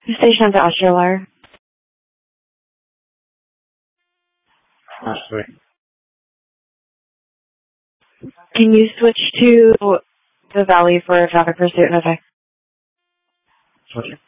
Station to Australier. Sorry. Can you switch to the Valley for Traffic Pursuit, Jose? Sorry.